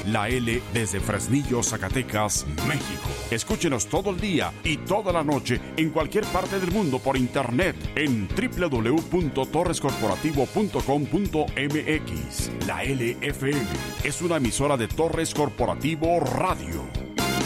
La L desde Fresnillo, Zacatecas, México. Escúchenos todo el día y toda la noche en cualquier parte del mundo por internet en www.torrescorporativo.com.mx. La LFM es una emisora de Torres Corporativo Radio.